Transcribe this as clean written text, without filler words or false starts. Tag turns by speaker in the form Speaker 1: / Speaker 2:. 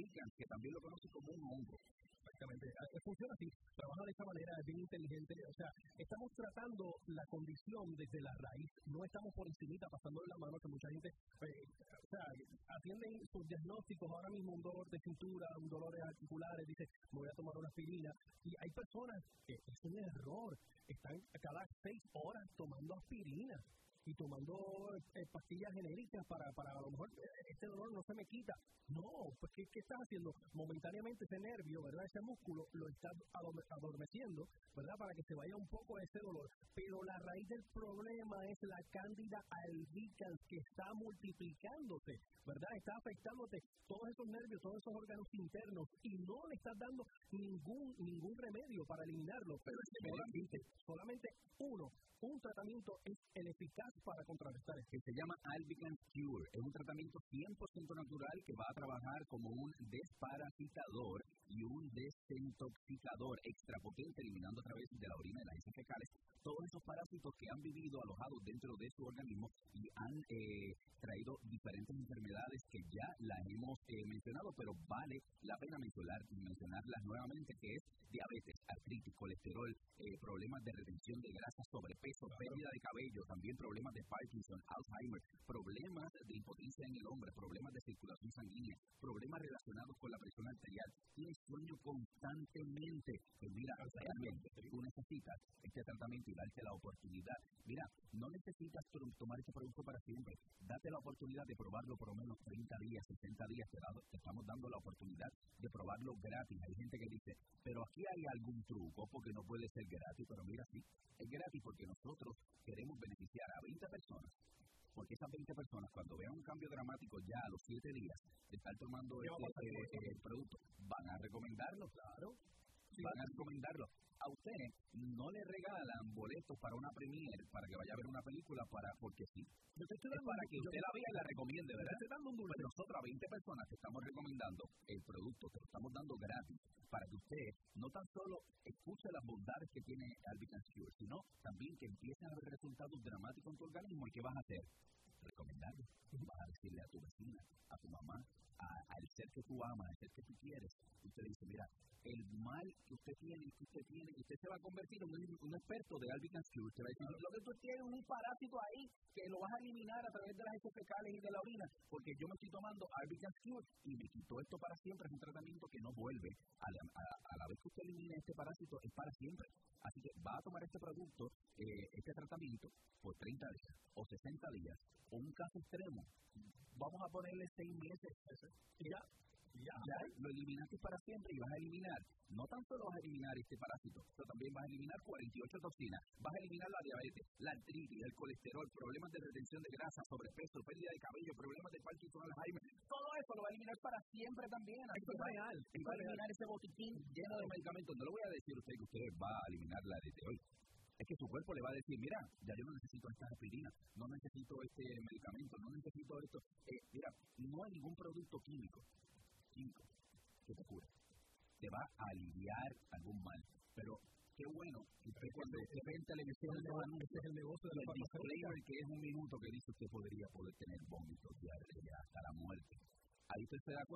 Speaker 1: albicans, que también lo conocen como un hongo.
Speaker 2: Exactamente, funciona así, trabaja de esta manera, es bien inteligente, o sea, estamos tratando la condición desde la raíz, no estamos por encimita pasando la mano, que mucha gente, o sea, atienden sus diagnósticos, ahora mismo un dolor de cintura, un dolor de articulares, dice, me voy a tomar una aspirina, y hay personas que es un error, están cada 6 horas tomando aspirina y tomando pastillas genéricas para a lo mejor este dolor no se me quita. No, pues ¿qué estás haciendo? Momentáneamente ese nervio, ¿verdad? Ese músculo lo estás adormeciendo, ¿verdad? Para que se vaya un poco ese dolor. Pero la raíz del problema es la Candida albicans que está multiplicándose, ¿verdad? Está afectándote todos esos nervios, todos esos órganos internos y no le estás dando ningún remedio para eliminarlo. Pero solamente un tratamiento es el eficaz para contrarrestar esto.
Speaker 1: Que se llama Albicans Cure. Es un tratamiento 100% natural que va a trabajar como un desparasitador y un desintoxicador extra potente, eliminando a través de la orina y las heces fecales todos esos parásitos que han vivido alojados dentro de su organismo y han traído diferentes enfermedades que ya las hemos mencionado, pero vale la pena mencionarlas nuevamente, que es diabetes, artritis, colesterol, problemas de retención de grasa, sobrepeso, pérdida de cabello, también problemas de Parkinson, Alzheimer, problemas de impotencia en el hombre, problemas de circulación sanguínea, problemas relacionados con la presión arterial, tienes sueño constantemente. Pues mira, realmente tú necesitas este tratamiento y darte la oportunidad. Mira, no necesitas tomar este producto para siempre. Date la oportunidad de probarlo por lo menos 30 días, 60 días. Te estamos dando la oportunidad de probarlo gratis. Hay gente que dice, pero aquí hay algún truco porque no puede ser gratis. Pero mira, sí, es gratis porque nosotros queremos beneficiar a 20 personas. Porque esas 20 personas, cuando vean un cambio dramático ya a los 7 días de estar tomando este producto, van a recomendarlo, claro. Sí, van a recomendarlo. A usted no le regalan boletos para una premiere, para que vaya a ver una película, porque sí. Es para que usted la vea y la recomiende, ¿verdad? Estoy dando un dulce. Pero nosotros a 20 personas que estamos recomendando el producto, te lo estamos dando gratis, para que usted no tan solo escuche las bondades que tiene Albicans Cure, sino también que empiecen a ver resultados dramáticos en tu organismo. ¿Y qué vas a hacer? Recomendarlo. Vas a decirle a tu vecina, a tu mamá, al ser que tú amas, al ser que tú quieres. Usted le dice, mira, el mal que usted tiene, y usted se va a convertir en un experto de Albicans Cure. Usted va a decir, lo que tú tienes es un parásito ahí que lo vas a eliminar a través de las heces fecales y de la orina, porque yo me estoy tomando Albicans Cure y me quito esto para siempre. Es un tratamiento que no vuelve. A la vez que usted elimina este parásito, es para siempre. Así que va a tomar este producto, este tratamiento, por 30 días o 60 días, o un caso extremo. Vamos a ponerle 6 meses. Ya lo eliminaste para siempre y vas a eliminar, no tan solo vas a eliminar este parásito, pero también vas a eliminar 48 toxinas, vas a eliminar la diabetes, la artritis, el colesterol, problemas de retención de grasa, sobrepeso, pérdida de cabello, problemas de Parkinson, Alzheimer, todo eso lo va a eliminar para siempre también.
Speaker 2: Esto es real.
Speaker 1: Y va a eliminar ese botiquín lleno de medicamentos. No le voy a decir a usted que usted va a eliminarla desde hoy. Es que su cuerpo le va a decir, mira, ya yo no necesito esta aspirina, no necesito este medicamento, no necesito esto. Mira, no hay ningún producto químico que te cure. Te va a aliviar algún mal. Pero qué bueno que usted cuando ve en televisión este es el negocio de la farmacéutica, que es un minuto que dice usted poder tener vómitos, diarrea, hasta la muerte. Ahí usted se da cuenta.